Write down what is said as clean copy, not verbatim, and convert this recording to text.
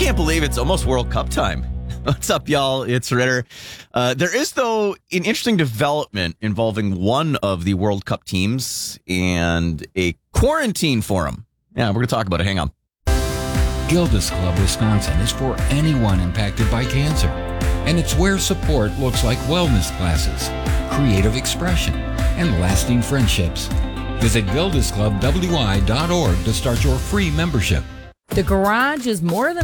Can't believe it's almost World Cup time. What's up, y'all? It's Ritter. There is, though, an interesting development involving one of the World Cup teams and a quarantine for them. Yeah, we're going to talk about it. Hang on. Gildas Club Wisconsin is for anyone impacted by cancer. And it's where support looks like wellness classes, creative expression, and lasting friendships. Visit GildasClubWI.org to start your free membership. The garage is more than